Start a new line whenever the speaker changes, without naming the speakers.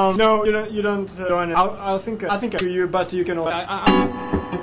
No, you don't join it. I think I do you, but you can.